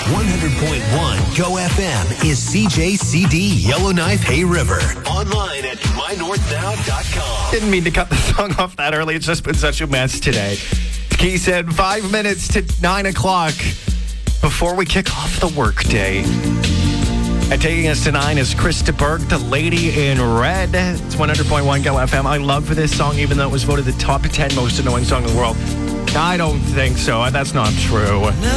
100.1 Go FM is CJCD Yellowknife Hay River. Online at mynorthnow.com. Didn't mean to cut the song off that early. It's just been such a mess today. Key said 5 minutes to 9 o'clock before we kick off the workday. And taking us to 9 is Krista Berg, The Lady in Red. It's 100.1 Go FM. I love this song, even though it was voted the top 10 most annoying song in the world. I don't think so. That's not true.